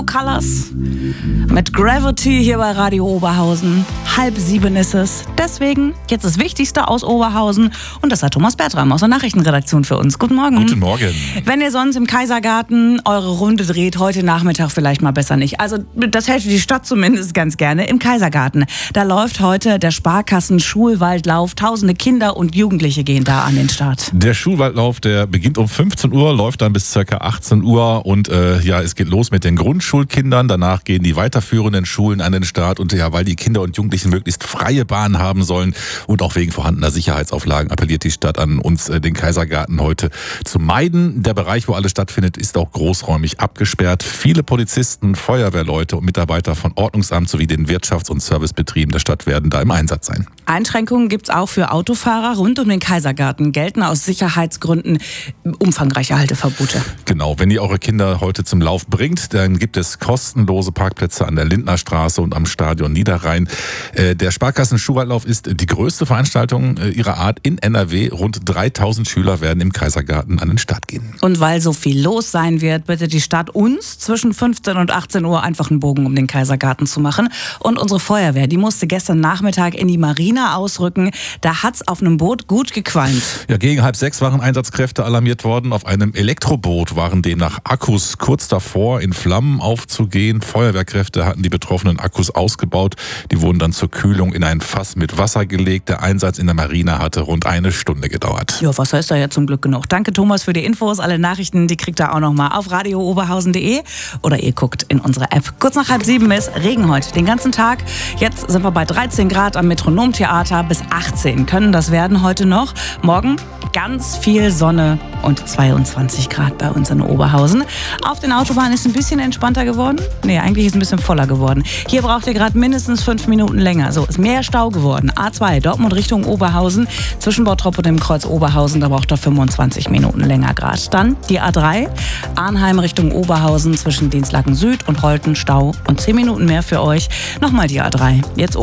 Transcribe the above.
Colors mit Gravity hier bei Radio Oberhausen. 6:30 ist es. Deswegen jetzt das Wichtigste aus Oberhausen. Und das hat Thomas Bertram aus der Nachrichtenredaktion für uns. Guten Morgen. Guten Morgen. Wenn ihr sonst im Kaisergarten eure Runde dreht, heute Nachmittag vielleicht mal besser nicht. Also das hätte die Stadt zumindest ganz gerne im Kaisergarten. Da läuft heute der Sparkassen-Schulwaldlauf. Tausende Kinder und Jugendliche gehen da an den Start. Der Schulwaldlauf, der beginnt um 15 Uhr, läuft dann bis ca. 18 Uhr. Und es geht los mit den Grundschulkindern. Danach gehen die weiterführenden Schulen an den Start. Und ja, weil die Kinder und Jugendlichen möglichst freie Bahn haben sollen und auch wegen vorhandener Sicherheitsauflagen appelliert die Stadt an uns, den Kaisergarten heute zu meiden. Der Bereich, wo alles stattfindet, ist auch großräumig abgesperrt. Viele Polizisten, Feuerwehrleute und Mitarbeiter von Ordnungsamt sowie den Wirtschafts- und Servicebetrieben der Stadt werden da im Einsatz sein. Einschränkungen gibt es auch für Autofahrer. Rund um den Kaisergarten gelten aus Sicherheitsgründen umfangreiche Halteverbote. Genau, wenn ihr eure Kinder heute zum Lauf bringt, dann gibt es kostenlose Parkplätze an der Lindnerstraße und am Stadion Niederrhein. Der Sparkassen-Schulwaldlauf ist die größte Veranstaltung ihrer Art in NRW. Rund 3000 Schüler werden im Kaisergarten an den Start gehen. Und weil so viel los sein wird, bittet die Stadt uns zwischen 15 und 18 Uhr einfach einen Bogen um den Kaisergarten zu machen. Und unsere Feuerwehr, die musste gestern Nachmittag in die Marina ausrücken. Da hat's auf einem Boot gut gequalmt. Ja, gegen 5:30 waren Einsatzkräfte alarmiert worden. Auf einem Elektroboot waren demnach Akkus kurz davor, in Flammen aufzugehen. Feuerwehrkräfte hatten die betroffenen Akkus ausgebaut. Die wurden dann zur Kühlung in ein Fass mit Wasser gelegt. Der Einsatz in der Marina hatte rund 1 Stunde gedauert. Ja, Wasser ist da ja zum Glück genug. Danke Thomas für die Infos. Alle Nachrichten, die kriegt ihr auch noch mal auf radiooberhausen.de oder ihr guckt in unsere App. Kurz nach 6:30 ist Regen heute den ganzen Tag. Jetzt sind wir bei 13 Grad am Metronomtheater. Bis 18 können das werden heute noch. Morgen ganz viel Sonne und 22 Grad bei uns in Oberhausen. Auf den Autobahnen ist es ein bisschen entspannter geworden. Nee, eigentlich ist es ein bisschen voller geworden. Hier braucht ihr gerade mindestens 5 Minuten länger. So, ist mehr Stau geworden. A2, Dortmund Richtung Oberhausen. Zwischen Bottrop und dem Kreuz Oberhausen, da braucht ihr 25 Minuten länger gerade. Dann die A3, Arnheim Richtung Oberhausen zwischen Dinslaken Süd und Holten Stau und 10 Minuten mehr für euch. Nochmal die A3. Jetzt